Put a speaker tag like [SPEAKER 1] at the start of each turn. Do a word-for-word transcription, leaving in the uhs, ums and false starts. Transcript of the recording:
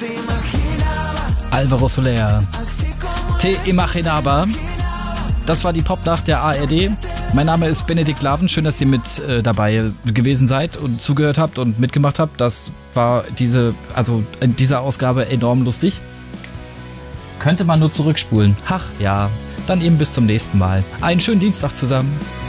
[SPEAKER 1] Alvaro Soler. Te imaginaba. Das war die Popnacht der A R D. Mein Name ist Benedikt Laven. Schön, dass ihr mit äh, dabei gewesen seid und zugehört habt und mitgemacht habt. Das war diese, also in dieser Ausgabe enorm lustig. Könnte man nur zurückspulen. Ach ja, dann eben bis zum nächsten Mal. Einen schönen Dienstag zusammen.